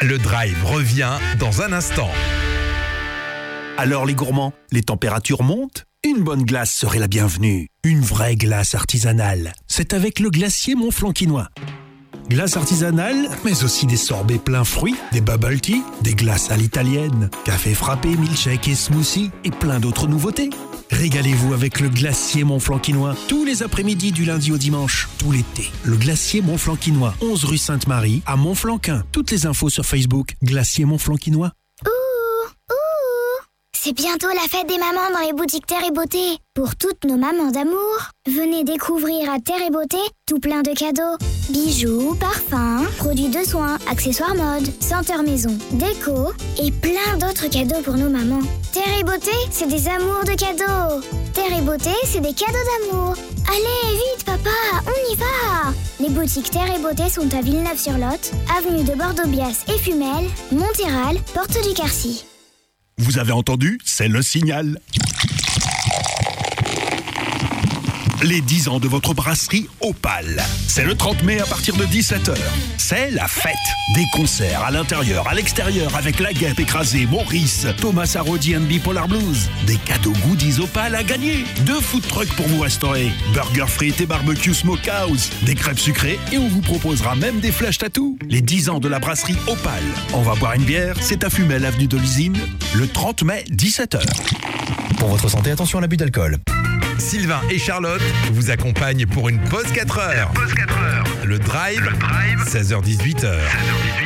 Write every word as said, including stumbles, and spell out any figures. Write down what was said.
Le Drive revient dans un instant. Alors les gourmands, les températures montent ? Une bonne glace serait la bienvenue. Une vraie glace artisanale. C'est avec le glacier Montflankinois. Glace artisanale, mais aussi des sorbets pleins fruits, des bubble tea, des glaces à l'italienne, café frappé, milkshake et smoothie et plein d'autres nouveautés. Régalez-vous avec le glacier Montflankinois tous les après-midi du lundi au dimanche, tout l'été. Le glacier Montflankinois, onze rue Sainte-Marie à Montflanquin. Toutes les infos sur Facebook, glacier Montflankinois. Ouh, ouh, c'est bientôt la fête des mamans dans les boutiques Terre et Beauté. Pour toutes nos mamans d'amour, venez découvrir à Terre et Beauté tout plein de cadeaux. Bijoux, parfums, produits de soins, accessoires mode, senteurs maison, déco et plein d'autres cadeaux pour nos mamans. Terre et Beauté, c'est des amours de cadeaux. Terre et Beauté, c'est des cadeaux d'amour. Allez, vite papa, on y va. Les boutiques Terre et Beauté sont à Villeneuve-sur-Lot, avenue de Bordeaux-Bias et Fumel, Montéral, porte du Quercy. Vous avez entendu ? C'est le signal. Les dix ans de votre brasserie Opale. C'est le trente mai à partir de dix-sept heures. C'est la fête. Des concerts à l'intérieur, à l'extérieur avec La Guêpe écrasée, Maurice, Thomas Arodi and Bipolar Blues. Des cadeaux goodies Opale à gagner. Deux food trucks pour vous restaurer. Burger frites et barbecue smokehouse. Des crêpes sucrées et on vous proposera même des flash tattoos. Les dix ans de la brasserie Opale. On va boire une bière, c'est à Fumel, avenue de l'Usine, le trente mai, dix-sept heures. Pour votre santé, attention à l'abus d'alcool. Sylvain et Charlotte vous accompagnent pour une pause quatre heures. Pause quatre heures. Le Drive, Le Drive. seize heures dix-huit heures. seize heures dix-huit.